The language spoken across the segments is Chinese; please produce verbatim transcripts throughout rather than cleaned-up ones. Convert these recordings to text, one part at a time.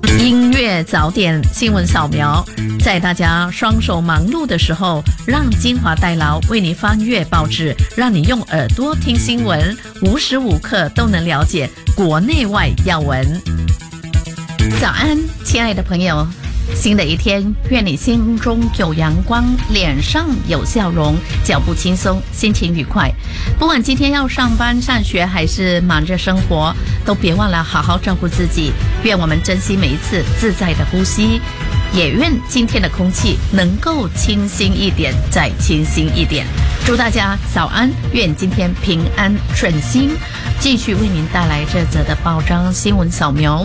音乐早点新闻扫描，在大家双手忙碌的时候，让精华代劳为你翻阅报纸，让你用耳朵听新闻，无时无刻都能了解国内外要闻。早安，亲爱的朋友，新的一天，愿你心中有阳光，脸上有笑容，脚步轻松，心情愉快。不管今天要上班、上学还是忙着生活，都别忘了好好照顾自己。愿我们珍惜每一次自在的呼吸，也愿今天的空气能够清新一点，再清新一点。祝大家早安，愿今天平安顺心。继续为您带来这则的报章新闻扫描。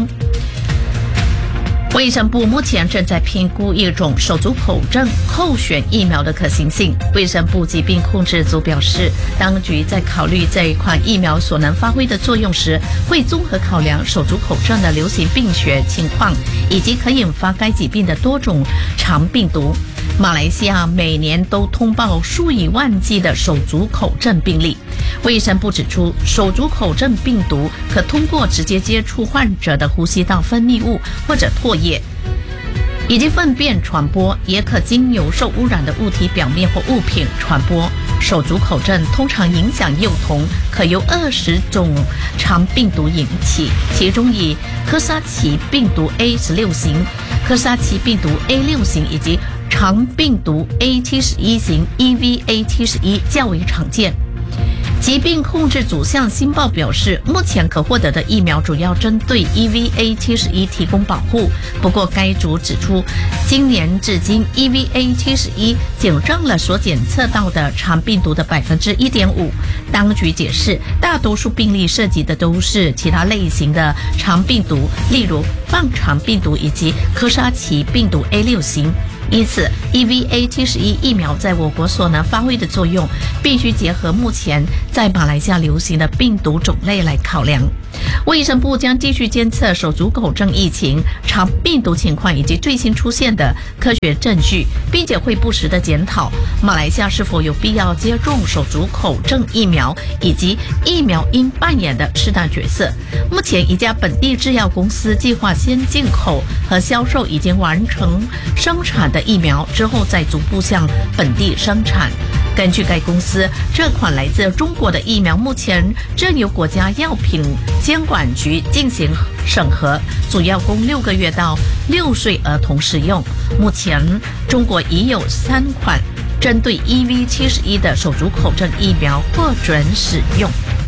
卫生部目前正在评估一种手足口症候选疫苗的可行性。卫生部疾病控制组表示，当局在考虑这一款疫苗所能发挥的作用时，会综合考量手足口症的流行病学情况，以及可引发该疾病的多种肠病毒。马来西亚每年都通报数以万计的手足口症病例。卫生部指出，手足口症病毒可通过直接接触患者的呼吸道分泌物或者唾液以及粪便传播，也可经由受污染的物体表面或物品传播。手足口症通常影响幼童，可由二十种肠病毒引起，其中以科沙奇病毒 A 十六 型、科沙奇病毒 A 六 型以及肠病毒 A 七十一 型 E V A 七十一 较为常见。疾病控制组向新报表示，目前可获得的疫苗主要针对 E V A 七十一 提供保护。不过该组指出，今年至今 E V A 七十一 仅占了所检测到的肠病毒的 百分之一点五。 当局解释，大多数病例涉及的都是其他类型的肠病毒，例如棒肠病毒以及科沙奇病毒 A 六 型。因此 E V A 七十一 疫苗在我国所能发挥的作用，必须结合目前在马来西亚流行的病毒种类来考量。卫生部将继续监测手足口症疫情、肠病毒情况以及最新出现的科学证据，并且会不时的检讨马来西亚是否有必要接种手足口症疫苗，以及疫苗应扮演的适当角色。目前一家本地制药公司计划先进口和销售已经完成生产的疫苗，之后再逐步向本地生产。根据该公司，这款来自中国的疫苗目前正由国家药品监管局进行审核，主要供六个月到六岁儿童使用。目前中国已有三款针对 E V 七十一 的手足口症疫苗获准使用。